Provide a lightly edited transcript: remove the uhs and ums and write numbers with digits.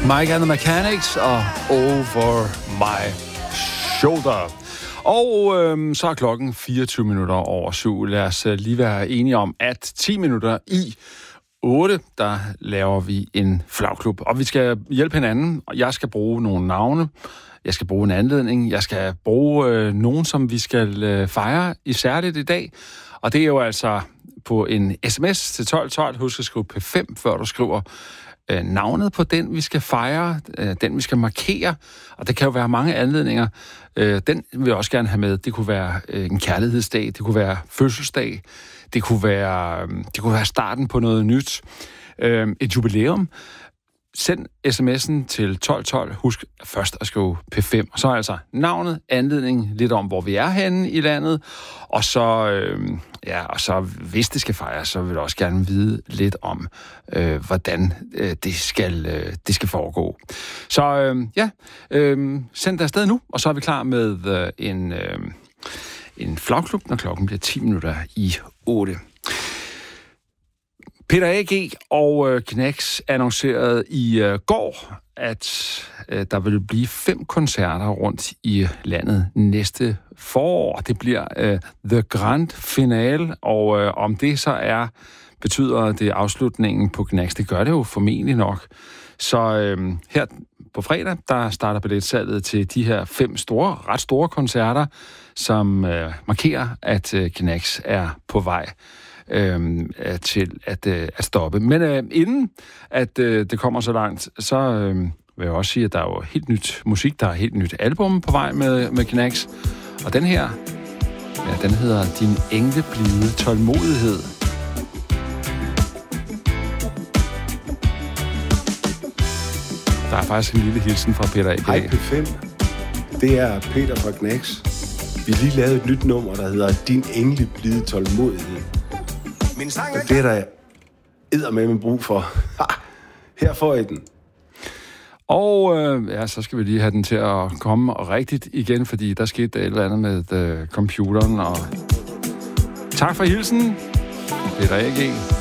Mike and the Mechanics og Over My Shoulder. Og så er klokken 24 minutter over 7. Lad os lige være enige om, at 10 minutter i 8, der laver vi en flagklub. Og vi skal hjælpe hinanden. Jeg skal bruge nogle navne. Jeg skal bruge en anledning. Jeg skal bruge nogen, som vi skal fejre i særligt i dag. Og det er jo altså på en sms til 1212. Husk at skrive P5, før du skriver navnet på den, vi skal fejre, den, vi skal markere, og det kan jo være mange anledninger. Den vil jeg også gerne have med. Det kunne være en kærlighedsdag, det kunne være fødselsdag, det kunne være starten på noget nyt, et jubilæum. Send sms'en til 1212. Husk først at skrive P5. Og så altså navnet, anledning, lidt om, hvor vi er henne i landet. Og så hvis det skal fejres, så vil jeg også gerne vide lidt om, hvordan det skal foregå. Så send det afsted nu, og så er vi klar med en flagklub, når klokken bliver 10 minutter i 8. Peter A.G. og Knex annoncerede i går, at der vil blive 5 koncerter rundt i landet næste forår. Det bliver The Grand Finale, og om det så betyder det afslutningen på Knex, det gør det jo formentlig nok. Så her på fredag, der starter billetsalget til de her 5 ret store koncerter, som markerer, at Knex er på vej til at stoppe. Men inden at det kommer så langt, så vil jeg også sige, at der er jo helt nyt musik, der er helt nyt album på vej med Knex. Og den her, den hedder Din engleblide tålmodighed. Der er faktisk en lille hilsen fra Peter A.G. Hej P5, det er Peter fra Knex. Vi har lige lavet et nyt nummer, der hedder Din engleblide tålmodighed. Og det er der eddermame brug for. Her får I den. Og så skal vi lige have den til at komme rigtigt igen, fordi der skete et eller andet med computeren. Og tak for hilsen, Peter A.G.